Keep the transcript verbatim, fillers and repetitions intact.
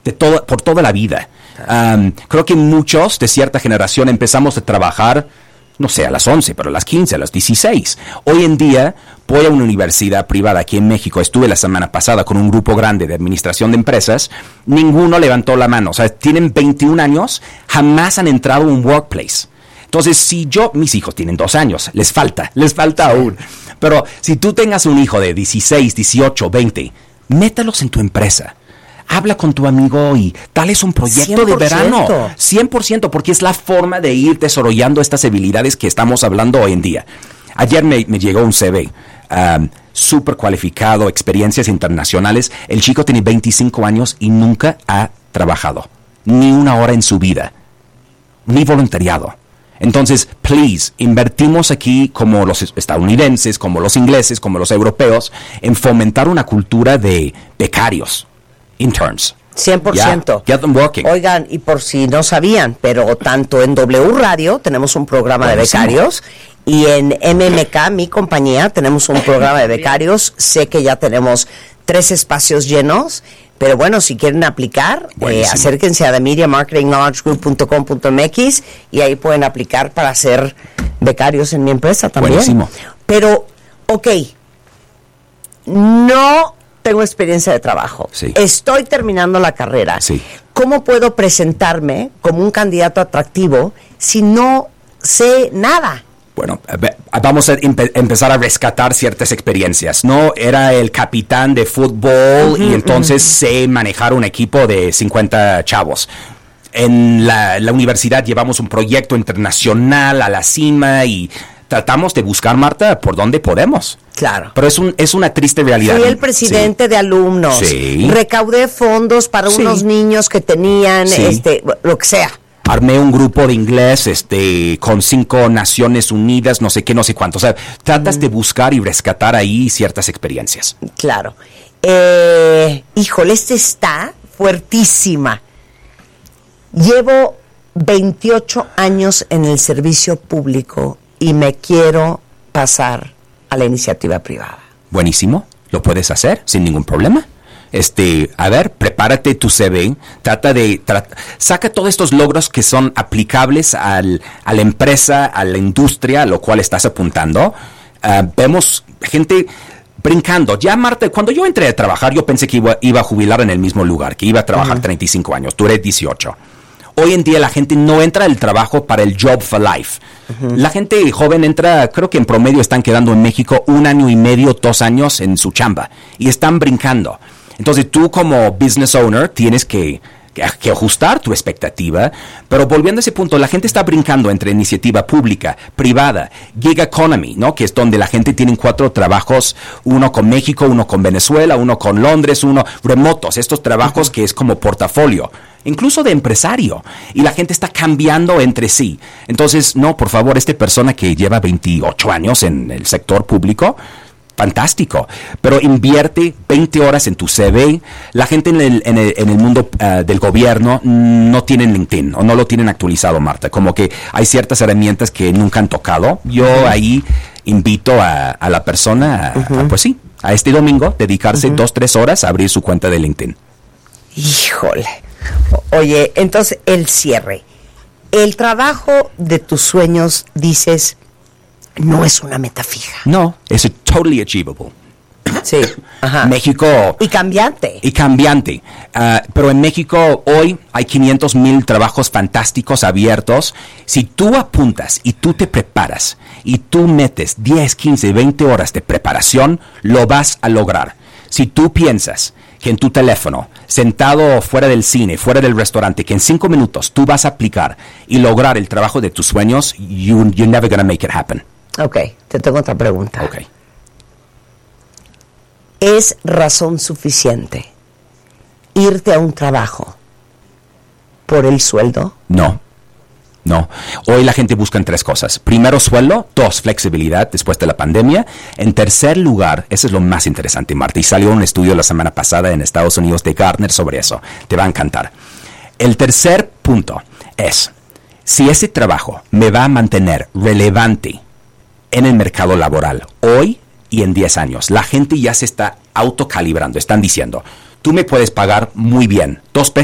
de todo, por toda la vida. Um, creo que muchos de cierta generación empezamos a trabajar, no sé, a las once, pero a las quince, a las dieciséis. Hoy en día voy a una universidad privada aquí en México. Estuve la semana pasada con un grupo grande de administración de empresas. Ninguno levantó la mano. O sea, tienen veintiún años, jamás han entrado a un workplace. Entonces, si yo, mis hijos tienen dos años, les falta, les falta aún. Pero si tú tengas un hijo de dieciséis, dieciocho, veinte, métalos en tu empresa. Habla con tu amigo y dales un proyecto de verano. cien por ciento, porque es la forma de ir desarrollando estas habilidades que estamos hablando hoy en día. Ayer me, me llegó un C V, um, súper cualificado, experiencias internacionales. El chico tiene veinticinco años y nunca ha trabajado, ni una hora en su vida, ni voluntariado. Entonces, please, invertimos aquí como los estadounidenses, como los ingleses, como los europeos, en fomentar una cultura de becarios, interns. cien por ciento. Yeah, get them working. Oigan, y por si no sabían, pero tanto en W Radio tenemos un programa Buenísimo. de becarios y en M M K, mi compañía, tenemos un programa de becarios. Sé que ya tenemos tres espacios llenos. Pero bueno, si quieren aplicar, eh, acérquense a the media marketing knowledge group punto com punto m x y ahí pueden aplicar para ser becarios en mi empresa también. Buenísimo. Pero, ok, no tengo experiencia de trabajo. Sí. Estoy terminando la carrera. Sí. ¿Cómo puedo presentarme como un candidato atractivo si no sé nada? Bueno, vamos a empe- empezar a rescatar ciertas experiencias. No era el capitán de fútbol uh-huh, y entonces uh-huh. sé manejar un equipo de cincuenta chavos. En la, la universidad llevamos un proyecto internacional a la cima y tratamos de buscar, Marta, por donde podemos. Claro. Pero es un es una triste realidad. Fui el presidente sí. de alumnos. Sí. Recaudé fondos para sí. unos niños que tenían, sí. este, lo que sea. Armé un grupo de inglés este, con cinco Naciones Unidas, no sé qué, no sé cuánto. O sea, tratas mm. de buscar y rescatar ahí ciertas experiencias. Claro. Eh, híjole, este está fuertísima. Llevo veintiocho años en el servicio público y me quiero pasar a la iniciativa privada. Buenísimo, lo puedes hacer sin ningún problema. Este, a ver, prepárate tu C V, trata de, tra- saca todos estos logros que son aplicables al, a la empresa, a la industria a lo cual estás apuntando. Uh, vemos gente brincando. Ya, Marta, cuando yo entré a trabajar, yo pensé que iba, iba a jubilar en el mismo lugar, que iba a trabajar uh-huh. treinta y cinco años, tú eres dieciocho. Hoy en día la gente no entra al trabajo para el job for life. Uh-huh. La gente joven entra, creo que en promedio están quedando en México un año y medio, dos años en su chamba y están brincando. Entonces tú como business owner tienes que, que, que ajustar tu expectativa, pero volviendo a ese punto, la gente está brincando entre iniciativa pública, privada, gig economy, ¿no? Que es donde la gente tiene cuatro trabajos, uno con México, uno con Venezuela, uno con Londres, uno remotos, estos trabajos uh-huh. que es como portafolio, incluso de empresario, y la gente está cambiando entre sí. Entonces, no, por favor, esta persona que lleva veintiocho años en el sector público, fantástico, pero invierte veinte horas en tu C V. La gente en el, en el, en el mundo uh, del gobierno no tienen LinkedIn o no lo tienen actualizado, Marta, como que hay ciertas herramientas que nunca han tocado. Yo uh-huh. ahí invito a, a la persona, a, uh-huh. a, pues sí, a este domingo, dedicarse uh-huh. dos, tres horas a abrir su cuenta de LinkedIn. Híjole. Oye, entonces el cierre. El trabajo de tus sueños, dices, no es una meta fija. No, es totally achievable. Sí, ajá. México... Y cambiante. Y cambiante. Uh, pero en México hoy hay quinientos mil trabajos fantásticos abiertos. Si tú apuntas y tú te preparas y tú metes diez, quince, veinte horas de preparación, lo vas a lograr. Si tú piensas que en tu teléfono, sentado fuera del cine, fuera del restaurante, que en cinco minutos tú vas a aplicar y lograr el trabajo de tus sueños, you, you're never gonna make it happen. Ok, te tengo otra pregunta. Ok. ¿Es razón suficiente irte a un trabajo por el sueldo? No, no. Hoy la gente busca en tres cosas. Primero, sueldo. Dos, flexibilidad después de la pandemia. En tercer lugar, eso es lo más interesante, Marta, y salió un estudio la semana pasada en Estados Unidos de Gartner sobre eso. Te va a encantar. El tercer punto es, si ese trabajo me va a mantener relevante en el mercado laboral hoy y en diez años. La gente ya se está autocalibrando, están diciendo, tú me puedes pagar muy bien, dos pesos